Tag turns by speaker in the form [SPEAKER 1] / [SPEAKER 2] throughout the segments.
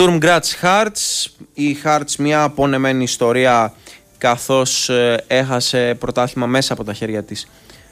[SPEAKER 1] Sturm Graz Hearts. Η Hearts μια απονεμένη ιστορία, καθώς έχασε πρωτάθλημα μέσα από τα χέρια της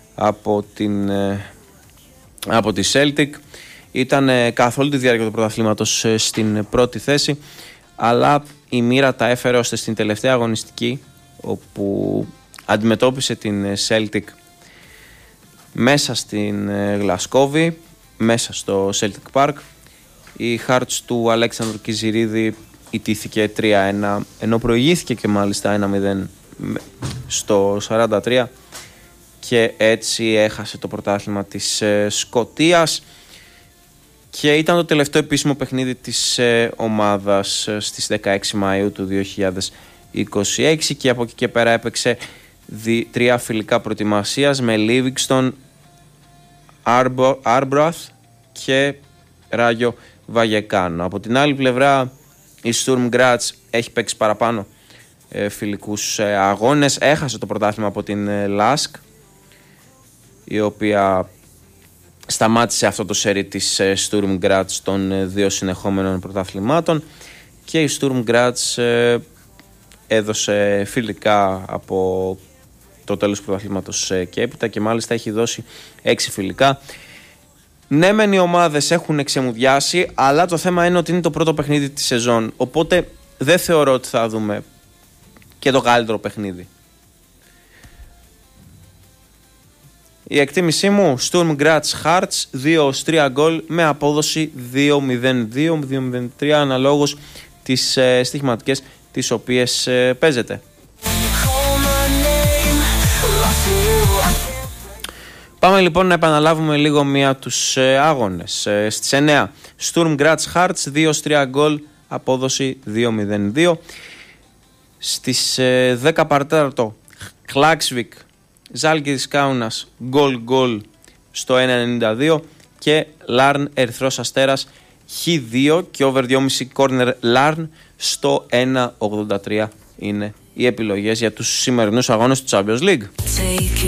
[SPEAKER 1] από τη Celtic. Ήταν καθ' όλη τη διάρκεια του πρωταθλήματος στην πρώτη θέση, αλλά η μοίρα τα έφερε ώστε στην τελευταία αγωνιστική, όπου αντιμετώπισε την Celtic μέσα στην Γλασκόβη, μέσα στο Celtic Park. Η Hearts του Αλέξανδρου Κιζηρίδη ιτήθηκε 3-1, ενώ προηγήθηκε και μάλιστα 1-0 στο 43, και έτσι έχασε το πρωτάθλημα της Σκωτίας, και ήταν το τελευταίο επίσημο παιχνίδι της ομάδας στις 16 Μαΐου του 2026, και από εκεί και πέρα έπαιξε 3 φιλικά προετοιμασίας με Livingston, Arbroath και Ράγιο Βαγεκάνο. Από την άλλη πλευρά η Sturm Graz έχει παίξει παραπάνω φιλικούς αγώνες. Έχασε το πρωτάθλημα από την Lask, η οποία σταμάτησε αυτό το σερί της Sturm Graz των 2 συνεχόμενων πρωταθλημάτων, και η Sturm Graz έδωσε φιλικά από το τέλος του πρωταθλήματος και έπειτα, και μάλιστα έχει δώσει 6 φιλικά. Ναι, μεν οι ομάδες έχουν εξεμουδιάσει, αλλά το θέμα είναι ότι είναι το πρώτο παιχνίδι της σεζόν, οπότε δεν θεωρώ ότι θα δούμε και το καλύτερο παιχνίδι. Η εκτίμησή μου, Sturm Graz Hearts 2-3 γκολ με απόδοση 2-0-2, 2-0-3 αναλόγως τις στοιχηματικές τις οποίες παίζεται. Πάμε λοιπόν να επαναλάβουμε λίγο μία τους άγωνες. Στις 9, Sturm Graz Hearts 2-3 γκολ, απόδοση 2-0-2. Στις 10 παρατέταρτο, Klaksvik Ζάλγκιρις Κάουνας γκολ στο 1.92, και Larn Ερυθρός Αστέρας Χ2 και over 2.5 corner Larn στο 1.83 είναι οι επιλογές για τους σημερινούς αγώνες του Champions League.